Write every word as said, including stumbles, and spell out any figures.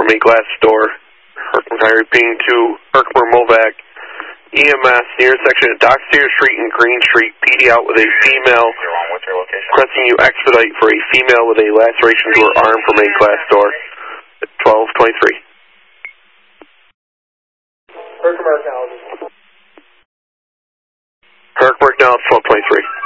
from a glass door. Herkimer County repeating to Herkimer Movac E M S, the intersection of Dock Steer Street and Green Street, P D out with a female, requesting you expedite for a female with a laceration to her arm from a glass door at twelve twenty-three. Herkimer County. Herkimer now, twelve twenty-three.